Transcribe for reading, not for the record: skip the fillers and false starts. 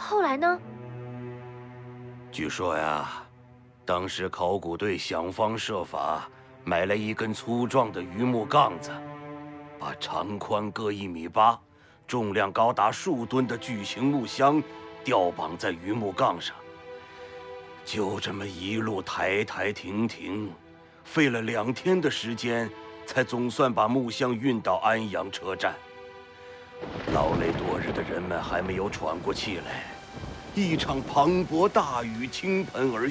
后来呢？ 据说呀，当时考古队想方设法买来一根粗壮的榆木杠子，把长宽各1.8米、重量高达数吨的巨型木箱吊绑在榆木杠上，就这么一路抬抬停停，费了2天的时间，才总算把木箱运到安阳车站。劳累多日的人们还没有喘过气来，一场磅礴大雨倾盆而